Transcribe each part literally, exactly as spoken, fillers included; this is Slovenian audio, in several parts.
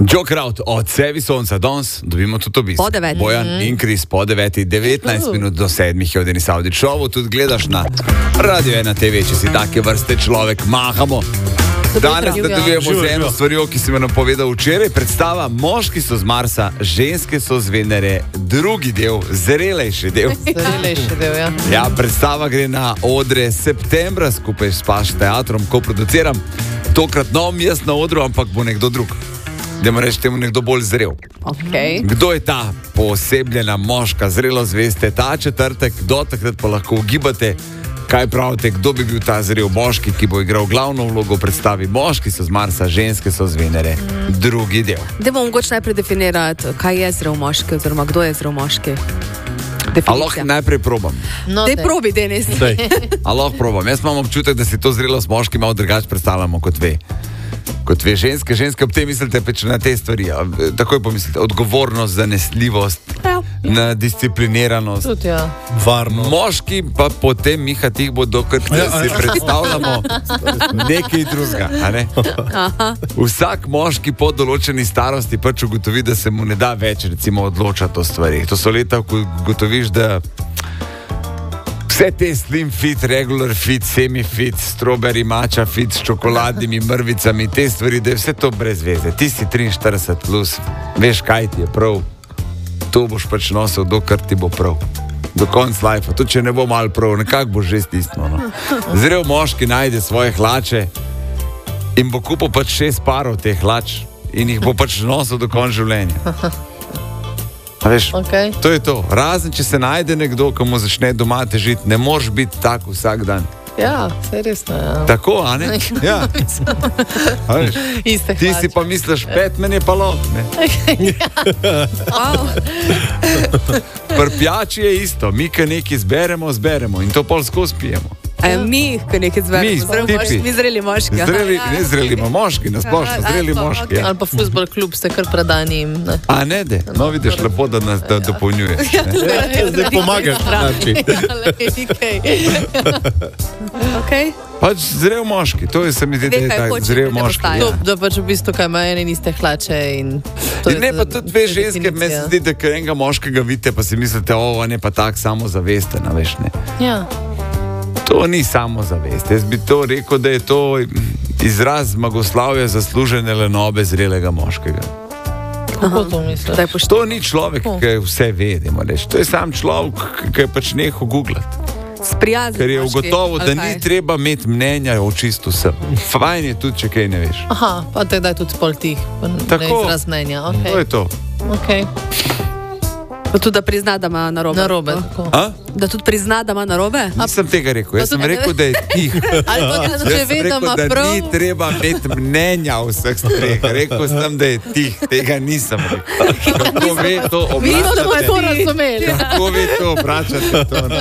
Joker out od Sevi Sonca, danes dobimo tudi obisk. Po deveti. Bojan mm. in Kris po deveti, devetnajst minut do sedmih je v Denis Audi šovu, tudi gledaš na Radio ena te ve, če si take vrste človek, mahamo. Danes nadaljujemo z eno stvarjo, ki si me napovedal včeraj. Predstava Moški so z Marsa, ženske so z Venere, drugi del, zrelejši del. Zrelejši del, ja. Ja, predstava gre na odre septembra skupaj s Paš teatrom, ko produciram. Tokrat nom jaz na odru, ampak bo nekdo drug. Dajmo reči temu nekdo bolj zrel. Okay. Kdo je ta posebljena moška, zrelo zveste, ta četrtek, do takrat pa lahko ugibate, kaj pravite, kdo bi bil ta zrel moški, ki bo igral glavno vlogo v predstavi Moški so z Marsa, ženske so z Venere, drugi del. Dajmo mogoče najprej definirati, kaj je zrel moški, oziroma kdo je zrel moški. A lahko najprej probam. No, Dej probi, Denis. A lahko probam. Jaz imam občutek, da si to zrelost moški malo drugače predstavljamo kot ve. Kot ve ženske, ženske ob tem mislite peč na te stvari. Takoj pomislite, odgovornost, zanesljivost, ja. Na discipliniranost. Tudi, ja. Varno. Moški pa potem, Miha, tih bo dokaj, da ja, si predstavljamo nekaj drugega. Ne? Vsak moški po določeni starosti pač ugotovi, da se mu ne da več recimo odločati o stvarih. To so leta, ko ugotoviš, da vse te slim fit, regular fit, semi fit, strawberry matcha fit s čokoladnimi mrvicami, te stvari, da je vse to brez veze. Ti si triinštirideset plus, veš, kaj ti je prav. To boš pač nosil, dokler ti bo prav. Do konca lajfa. Tudi če ne bo malo prav, nekako boš že stisnil. No. Zrel moški najde svoje hlače in bo kupil pač šest parov teh hlač in jih bo pač nosil do konca življenja. A veš, okay. To je to. Razen, če se najde nekdo, ki mu začne doma težiti, ne moreš biti tak vsak dan. Ja, vse resno, ja. Tako, a ne? Ja. A veš, iste ti si pa misliš, Batman je pa lov, ne? Pri pijači je isto. Mi, ki nekaj zberemo, zberemo in to pol skozi pijemo. A ja, mi, ki nekaj zberemo, mi, zreli moški, mi zreli moški. Zreli, ne zreli moški, nasplošno, zreli moški. Okay. Ja. Ali pa futbol klub ste kar predani jim. Ne? A ne, de. No, vidiš, lepo, da nas da dopolnjuješ. Zdaj pomagaš. Okay. Pač zrel moški, to je se mi zdi, da je tak zrel moški. To, da pač v bistvu kaj ima ene in iste hlače in to je. Ne, pa tudi dve ženske, me se zdi, da kar enega moškega vidite, pa si mislite, o, on je pa tak samozavesten, a veš, ne. Ja. To ni samozavest. Jaz bi to rekel, da je to izraz zmagoslavja zaslužene lenobe zrelega moškega. Kako to misliš? To ni človek, ki vse ve, to je sam človek, ki je pač nehal googlati. Sprijazni ker je ugotovil, da okay. ni treba imeti mnenja o čisto vsem. Fajn je tudi, če kaj ne veš. Aha, pa teda je tudi pol tih, ne izraz mnenja. Okay. To je to. Okay. Pa tudi, da prizna, da ima narobe. Narobe, A? Da tudi prizna, da ima narobe? Nisem tega rekel, jaz sem rekel, da je tih. Ali pa, da če ve, da ima prav. Da ni treba imeti mnenja o vseh stvareh. Rekel sem, da je tih. Tega nisem rekel. Kako ve to obračati? Mi smo to razumeli. Kako ve to obračati to, no?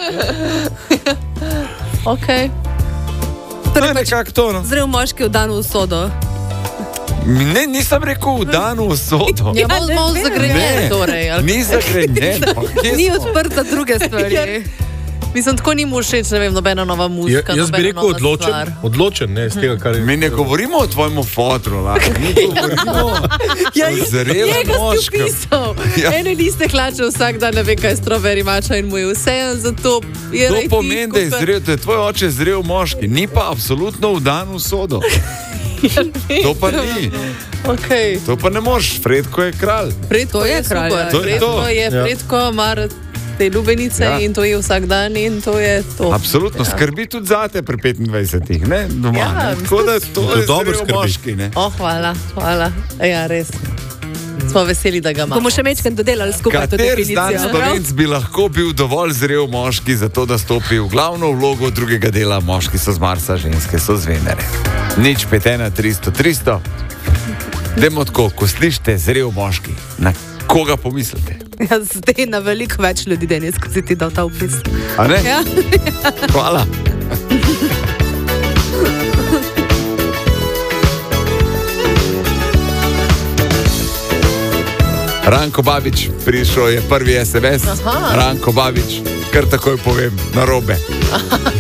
Ok. To je nekako to, no? Zrel moški v danu v sodo. Ne, nisem rekel v danu v sodo. Ja, malo mal zagrenjen, torej. Ni zagrenjen. Ni odprt za druge stvari. Mislim, tako ni mu všeč, ne vem, nobena nova muzika, ja, jaz bi rekel odločen, stvar. Odločen, ne, z tega, kar je... Mi ne govorimo o tvojemu fotru, lahko. Mi govorimo ja, o zrelem moškem. Ja. Ene niste hlače vsak dan, ne ve, kaj je strawberry matcha in mu je vse, zato je to pomeni, da je zrel, da je tvoj oče zrel moški, ni pa absolutno v danu v sodo. Ja, to pa ni. Okay. To pa ne moš, Fredko je kralj. Fredko je kralj. To je Fredko to. je, Fredko mar te ljubenice ja. In to je vsak dan in to je to. Absolutno, ja. Skrbi tudi zate pri petindvajsetih, ne? Doma, ja, ne? Tako da to je zrel moški, ne? Oh, hvala, hvala. Ja, res. Smo veseli, da ga imamo. Bomo še mečken dodelali skupaj to definicijo. Kater znan Slovenc bi lahko bil dovolj zrel moški za to, da stopi v glavno vlogo drugega dela Moški so z Marsa, ženske so z Venere. Nič pet ena tristo tristo. Dajmo tako, ko slišite zrel moški, na koga pomislite? Ja, zdaj na veliko več ljudi danes, ko si ti dal ta opis. A ne? Ja. Hvala. Ranko Babič, prišel je prvi es em es. Aha. Ranko Babič, kar takoj povem, narobe.